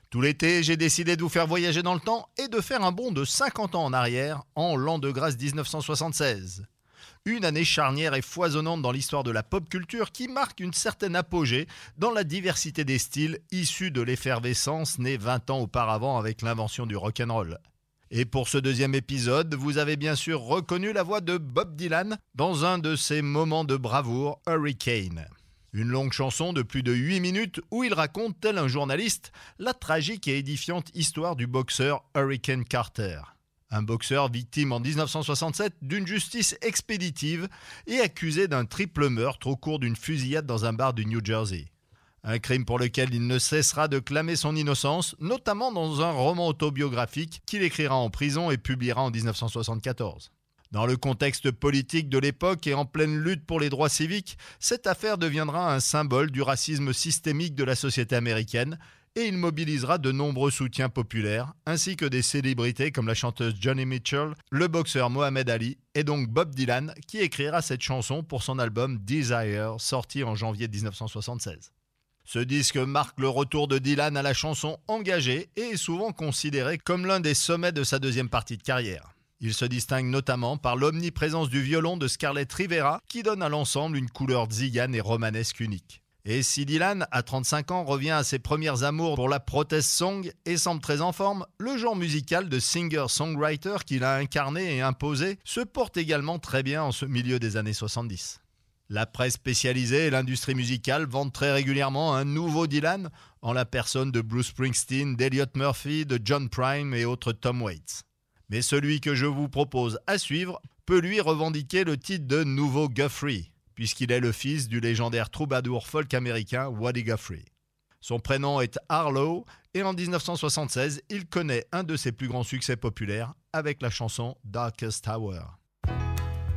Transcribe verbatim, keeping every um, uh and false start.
Tout l'été, j'ai décidé de vous faire voyager dans le temps et de faire un bond de cinquante ans en arrière, en l'an de grâce dix-neuf cent soixante-seize. Une année charnière et foisonnante dans l'histoire de la pop culture qui marque une certaine apogée dans la diversité des styles issus de l'effervescence née vingt ans auparavant avec l'invention du rock'n'roll. Et pour ce deuxième épisode, vous avez bien sûr reconnu la voix de Bob Dylan dans un de ses moments de bravoure, Hurricane. Une longue chanson de plus de huit minutes où il raconte, tel un journaliste, la tragique et édifiante histoire du boxeur Hurricane Carter. Un boxeur victime en dix-neuf cent soixante-sept d'une justice expéditive et accusé d'un triple meurtre au cours d'une fusillade dans un bar du New Jersey. Un crime pour lequel il ne cessera de clamer son innocence, notamment dans un roman autobiographique qu'il écrira en prison et publiera en dix-neuf cent soixante-quatorze. Dans le contexte politique de l'époque et en pleine lutte pour les droits civiques, cette affaire deviendra un symbole du racisme systémique de la société américaine et il mobilisera de nombreux soutiens populaires, ainsi que des célébrités comme la chanteuse Joni Mitchell, le boxeur Mohamed Ali et donc Bob Dylan qui écrira cette chanson pour son album Desire, sorti en janvier dix-neuf cent soixante-seize. Ce disque marque le retour de Dylan à la chanson engagée et est souvent considéré comme l'un des sommets de sa deuxième partie de carrière. Il se distingue notamment par l'omniprésence du violon de Scarlett Rivera qui donne à l'ensemble une couleur tzigane et romanesque unique. Et si Dylan, à trente-cinq ans, revient à ses premières amours pour la protest song et semble très en forme, le genre musical de singer-songwriter qu'il a incarné et imposé se porte également très bien en ce milieu des années soixante-dix. La presse spécialisée et l'industrie musicale vendent très régulièrement un nouveau Dylan en la personne de Bruce Springsteen, d'Elliott Murphy, de John Prine et autres Tom Waits. Mais celui que je vous propose à suivre peut lui revendiquer le titre de nouveau Guthrie, puisqu'il est le fils du légendaire troubadour folk américain Woody Guthrie. Son prénom est Harlow et en dix-neuf cent soixante-seize, il connaît un de ses plus grands succès populaires avec la chanson Darkest Hour.